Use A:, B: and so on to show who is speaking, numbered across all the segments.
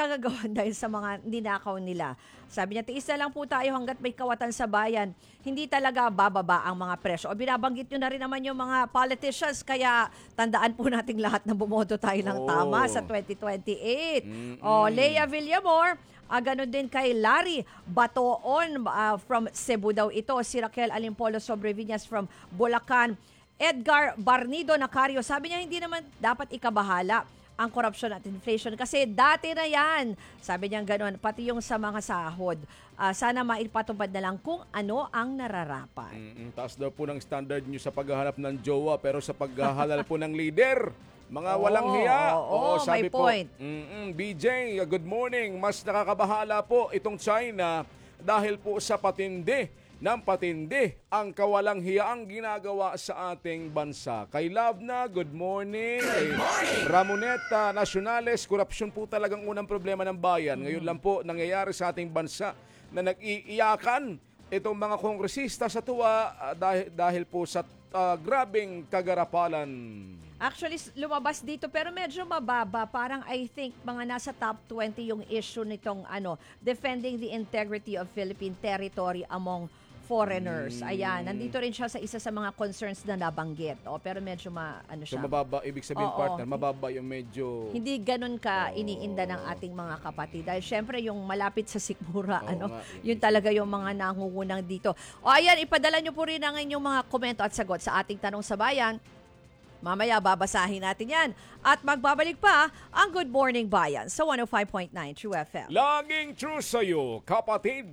A: kagagawan dahil sa mga ninakaw nila. Sabi niya, tiis na lang po tayo hanggat may kawatan sa bayan. Hindi talaga bababa ang mga presyo. O binabanggit nyo na rin naman yung mga politicians, kaya tandaan po nating lahat na bumoto tayo ng tama sa 2028. O, Lea Villamor, ganun din kay Larry Batoon from Cebu daw ito. Si Raquel Alimpolo Sobreviñas from Bulacan. Edgar Barnido Nacario, sabi niya hindi naman dapat ikabahala ang korupsyon at inflation kasi dati na yan. Sabi niya gano'n, pati yung sa mga sahod. Sana maipatupad na lang kung ano ang nararapat.
B: Taas daw po ng standard nyo sa paghahanap ng jowa pero sa paghahalal po ng leader. Mga walang hiya.
A: Sabi may point.
B: BJ, good morning. Mas nakakabahala po itong China dahil po sa patindi ang kawalang hiyaang ginagawa sa ating bansa. Kay Labna, good morning. Good morning. Ramoneta Nacionales, korupsyon po talagang unang problema ng bayan. Ngayon lang po nangyayari sa ating bansa na nag-iiyakan itong mga kongresista sa tuwa dahil po sa grabing kagarapalan.
A: Actually, lumabas dito pero medyo mababa. Parang I think mga nasa top 20 yung issue nitong defending the integrity of Philippine territory among foreigners. Ayan, nandito rin siya sa isa sa mga concerns na nabanggit. Pero medyo
B: siya. So mababa, ibig sabihin partner, mababa yung medyo...
A: Hindi ganun ka iniinda ng ating mga kapatid. Dahil syempre yung malapit sa sikmura, yun talaga yung mga nangungunang dito. Ayan, ipadala nyo po rin ang inyong mga komento at sagot sa ating Tanong sa Bayan. Mamaya babasahin natin yan. At magbabalik pa ang Good Morning Bayan sa 105.9 True FM.
B: Laging true sa'yo, kapatid!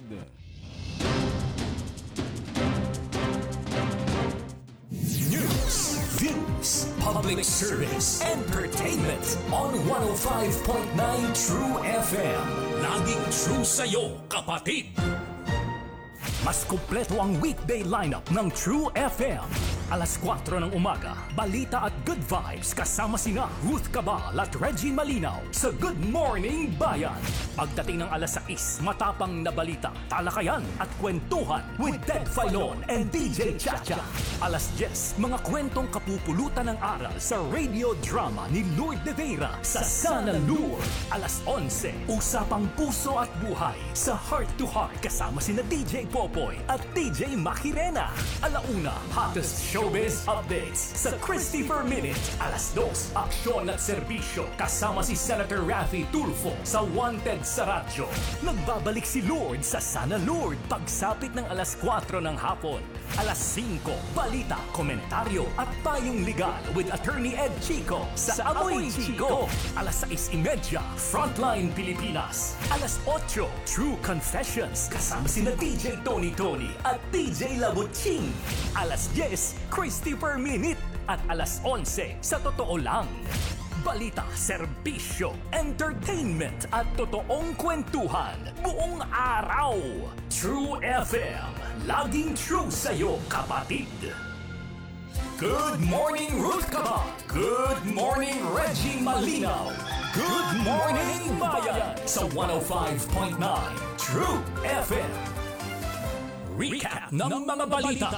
C: News, views, public service, entertainment on 105.9 True FM. Laging true sa'yo, kapatid! Mas kumpleto ang weekday lineup ng True FM. Alas 4 ng umaga, balita at good vibes kasama sina Ruth Cabal at Reggie Malinaw sa Good Morning Bayan. Pagdating ng alas 6, matapang na balita, talakayan at kwentuhan with Ted Filon and DJ Chacha. Alas 10, mga kwentong kapupulutan ng aral sa radio drama ni Lourdes de Vera sa Sana Lourdes. Alas 11, usapang puso at buhay sa Heart to Heart kasama sina DJ Popoy at DJ Makirena. Alauna, hottest showbiz updates sa Christopher Minute. Alas 2, aksyon at serbisyo kasama si Senator Raffy Tulfo sa Wanted sa radyo. Nagbabalik si Lourdes sa Sana Lourdes pagsapit ng alas 4 ng hapon. Alas 5, balita, komentaryo at payong legal with Attorney Ed Chico sa Amoy Chico. Alas 6:30, Frontline Pilipinas. Alas 8, True Confessions kasama sina DJ Tony at DJ Labuching. Alas 10, Christopher Minute. At alas 11, sa totoo lang. Balita, serbisyo, entertainment at totoong kwentuhan buong araw. True FM, laging true sa'yo, kapatid. Good morning, Ruth Cabal. Good morning, Reggie Malinaw. Good morning, Bayan sa 105.9 True FM. Recap ng mga balita.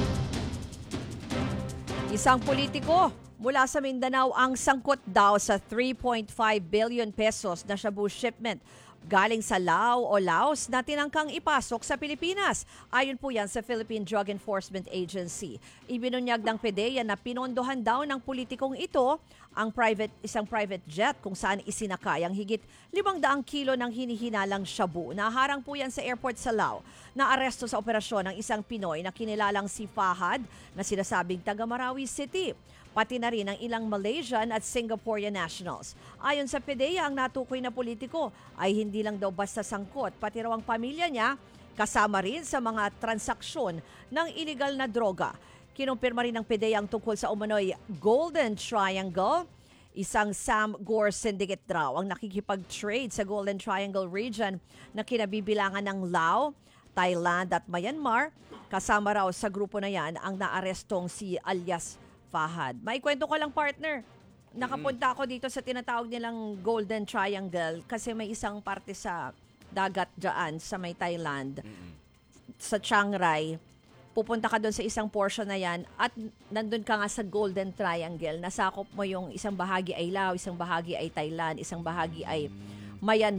A: Isang politiko mula sa Mindanao ang sangkot daw sa 3.5 billion pesos na shabu shipment galing sa Lao o Laos na tinangkang ipasok sa Pilipinas. Ayon po yan sa Philippine Drug Enforcement Agency. Ibinunyag ng PDEA na pinondohan daw ng politikong ito ang isang private jet kung saan isinakay ang higit 500 kilo ng hinihinalang shabu. Naharang po yan sa airport sa Lao. Naaresto sa operasyon ng isang Pinoy na kinilalang si Fahad na sinasabing taga Marawi City. Pati na rin ang ilang Malaysian at Singaporean nationals. Ayon sa PDEA, ang natukoy na politiko ay hindi lang daw basta sangkot, pati raw ang pamilya niya kasama rin sa mga transaksyon ng iligal na droga. Kinumpirma rin ng PDEA ang tungkol sa umano'y Golden Triangle. Isang Sam Gore syndicate raw ang nakikipag-trade sa Golden Triangle region na kinabibilangan ng Lao, Thailand at Myanmar. Kasama raw sa grupo na yan ang naarestong si alias Fahad. May kwento ko lang, partner. Nakapunta ako dito sa tinatawag nilang Golden Triangle kasi may isang parte sa dagat dyan sa may Thailand, sa Chiang Rai. Pupunta ka doon sa isang portion na yan at nandun ka nga sa Golden Triangle. Nasakop mo yung isang bahagi ay Lao, isang bahagi ay Thailand, isang bahagi ay Myanmar.